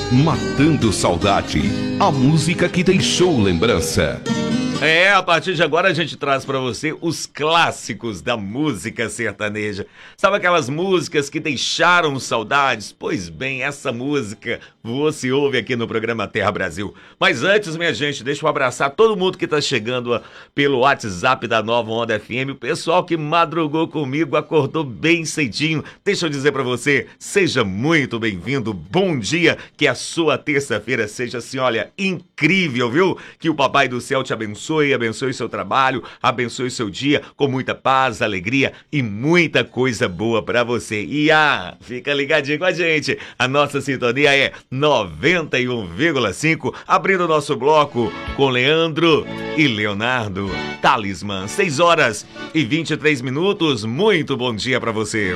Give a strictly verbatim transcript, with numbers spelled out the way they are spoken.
Matando Saudade, a música que deixou lembrança. É, a partir de agora a gente traz pra você os clássicos da música sertaneja. Sabe aquelas músicas que deixaram saudades? Pois bem, essa música você ouve aqui no programa Terra Brasil. Mas antes, minha gente, deixa eu abraçar todo mundo que tá chegando pelo WhatsApp da Nova Onda F M, o pessoal que madrugou comigo, acordou bem cedinho. Deixa eu dizer pra você, seja muito bem-vindo, bom dia, que a sua terça-feira seja assim, olha, incrível, viu? Que o Papai do Céu te abençoe. Abençoe, abençoe seu trabalho, abençoe seu dia com muita paz, alegria e muita coisa boa pra você. E ah, fica ligadinho com a gente. A nossa sintonia é noventa e um vírgula cinco, abrindo o nosso bloco com Leandro e Leonardo. Talismã, seis horas e vinte e três minutos. Muito bom dia pra você.